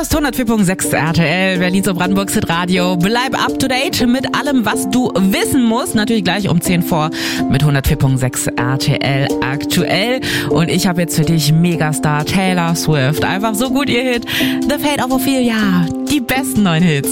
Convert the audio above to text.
hörst 104.6 RTL, Berlins und Brandenburgs Hitradio. Bleib up to date mit allem, was du wissen musst. Natürlich gleich um 10 vor mit 104.6 RTL aktuell. Und ich habe jetzt für dich Megastar Taylor Swift. Einfach so gut ihr Hit. The Fate of Ophelia. Die besten neuen Hits.